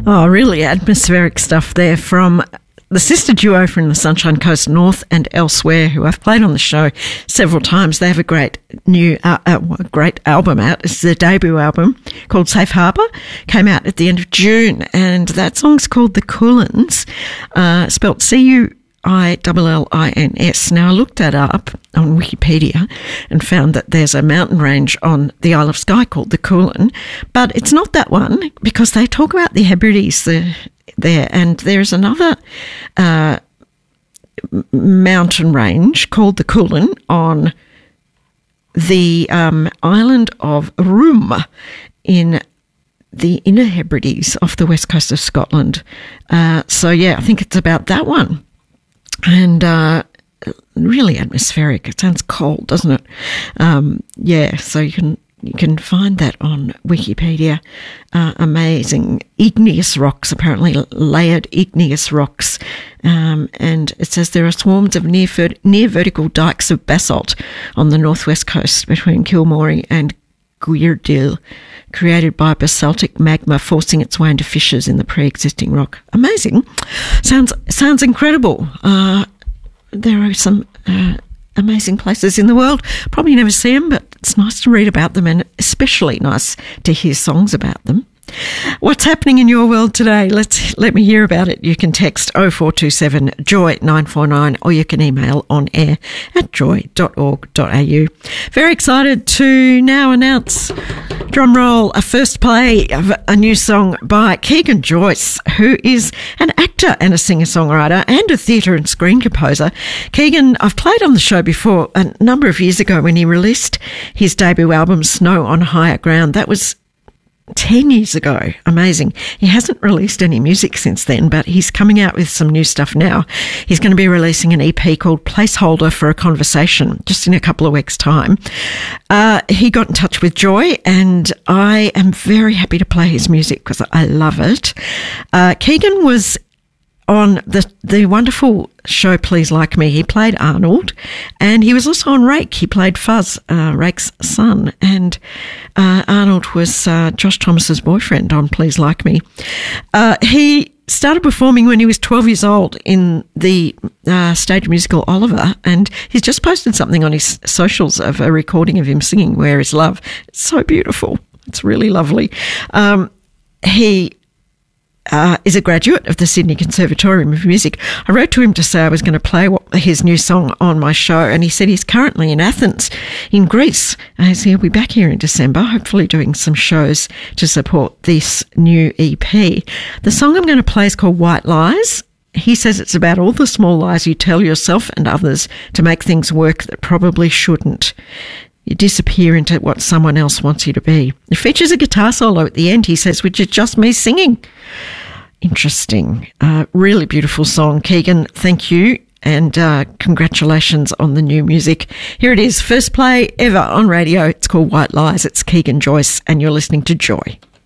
Oh, really atmospheric stuff there from the sister duo from the Sunshine Coast North and elsewhere, who I've played on the show several times. They have a great new great album out. It's their debut album called Safe Harbour. Came out at the end of June, and that song's called The Coolins, spelt Cuillins. Now, I looked that up on Wikipedia and found that there's a mountain range on the Isle of Skye called the Coolin, but it's not that one because they talk about the Hebrides there, and there's another mountain range called the Coolin on the island of Room in the Inner Hebrides off the west coast of Scotland. So, yeah, I think it's about that one. And really atmospheric. It sounds cold, doesn't it? So you can find that on Wikipedia. Amazing igneous rocks, apparently layered igneous rocks. And it says there are swarms of near vertical dikes of basalt on the northwest coast between Kilmorey and Guirdil, created by basaltic magma forcing its way into fissures in the pre-existing rock. Amazing. Sounds incredible. There are some amazing places in the world. Probably never see them, but it's nice to read about them, and especially nice to hear songs about them. What's happening in your world today? Let me hear about it. You can text 0427 Joy 949, or you can email on air at joy.org.au. Very excited to now announce, drum roll, a first play of a new song by Keegan Joyce, who is an actor and a singer-songwriter and a theatre and screen composer. Keegan, I've played on the show before a number of years ago when he released his debut album, Snow on Higher Ground. That was 10 years ago. Amazing. He hasn't released any music since then, but he's coming out with some new stuff now. He's going to be releasing an EP called Placeholder for a Conversation just in a couple of weeks' time. He got in touch with Joy, and I am very happy to play his music because I love it. Keegan was on the wonderful show Please Like Me. He played Arnold, and he was also on Rake. He played Fuzz, Rake's son, and Arnold was Josh Thomas's boyfriend on Please Like Me. He started performing when he was 12 years old in the stage musical Oliver, and he's just posted something on his socials of a recording of him singing Where Is Love. It's so beautiful. It's really lovely. He is a graduate of the Sydney Conservatorium of Music. I wrote to him to say I was going to play his new song on my show, and he said he's currently in Athens in Greece, as he'll be back here in December, hopefully doing some shows to support this new EP. The song I'm going to play is called White Lies. He says it's about all the small lies you tell yourself and others to make things work that probably shouldn't. You disappear into what someone else wants you to be. It features a guitar solo at the end, he says, which is just me singing. Interesting. Really beautiful song. Keegan, thank you, and congratulations on the new music. Here it is, first play ever on radio. It's called White Lies. It's Keegan Joyce, and you're listening to Joy.